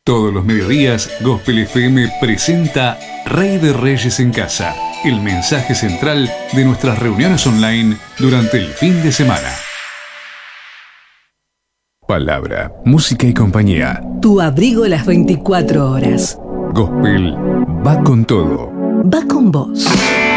Todos los mediodías, Gospel FM presenta Rey de Reyes en Casa, el mensaje central de nuestras reuniones online durante el fin de semana. Palabra, música y compañía. Tu abrigo las 24 horas. Gospel va con todo. Va con vos.